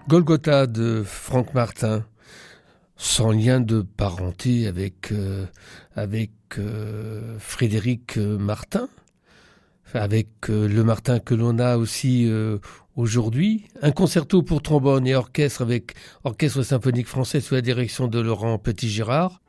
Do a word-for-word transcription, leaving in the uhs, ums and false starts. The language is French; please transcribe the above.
Golgotha de Franck Martin, sans lien de parenté avec, euh, avec euh, Frédéric Martin, avec euh, le Martin que l'on a aussi euh, aujourd'hui. Un concerto pour trombone et orchestre avec Orchestre symphonique français sous la direction de Laurent Petit-Girard.